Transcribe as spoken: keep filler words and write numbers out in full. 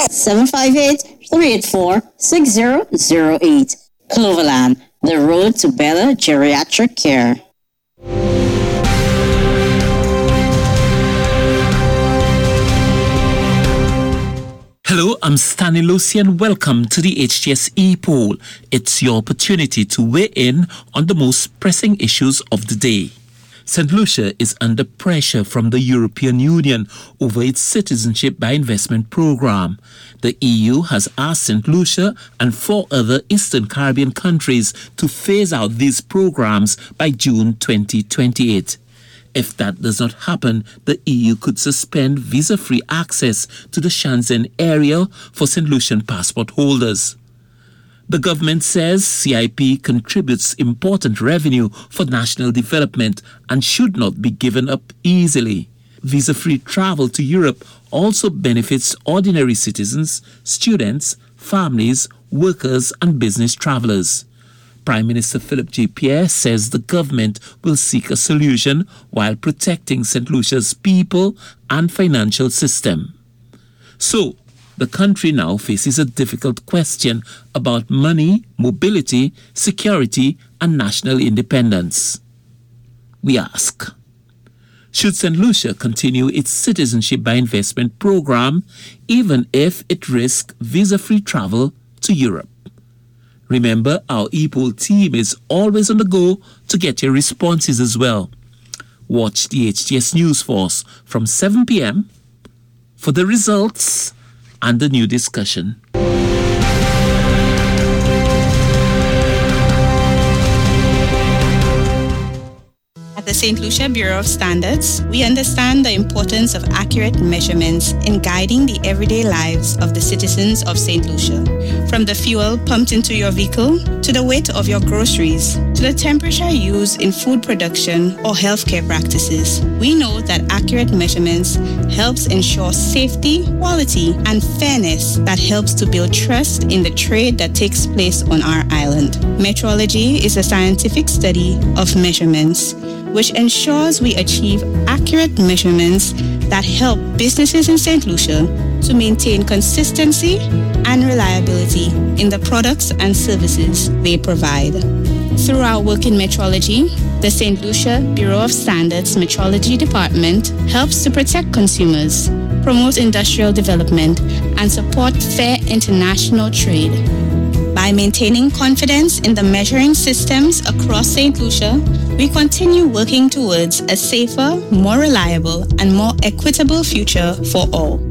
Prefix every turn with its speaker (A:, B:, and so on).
A: seven five eight, three eight four, six zero zero eight. Cloverland, the road to better geriatric care.
B: Hello, I'm Stanley Lucy and welcome to the H T S E-Poll. It's your opportunity to weigh in on the most pressing issues of the day. Saint Lucia is under pressure from the European Union over its citizenship by investment program. The E U has asked Saint Lucia and four other Eastern Caribbean countries to phase out these programs by June twenty twenty-eight. If that does not happen, the E U could suspend visa-free access to the Shenzhen area for Saint Lucian passport holders. The government says C I P contributes important revenue for national development and should not be given up easily. Visa-free travel to Europe also benefits ordinary citizens, students, families, workers and business travelers. Prime Minister Philip J. Pierre says the government will seek a solution while protecting Saint Lucia's people and financial system. So, the country now faces a difficult question about money, mobility, security, and national independence. We ask, should Saint Lucia continue its citizenship by investment program even if it risks visa-free travel to Europe? Remember, our E-Poll team is always on the go to get your responses as well. Watch the H T S News Force from seven p.m. for the results and the new discussion.
C: At the Saint Lucia Bureau of Standards, we understand the importance of accurate measurements in guiding the everyday lives of the citizens of Saint Lucia. From the fuel pumped into your vehicle, to the weight of your groceries, to the temperature used in food production or healthcare practices, we know that accurate measurements helps ensure safety, quality, and fairness that helps to build trust in the trade that takes place on our island. Metrology is a scientific study of measurements, which ensures we achieve accurate measurements that help businesses in Saint Lucia to maintain consistency and reliability in the products and services they provide. Through our work in metrology, the Saint Lucia Bureau of Standards Metrology Department helps to protect consumers, promote industrial development, and support fair international trade. By maintaining confidence in the measuring systems across Saint Lucia, we continue working towards a safer, more reliable, and more equitable future for all.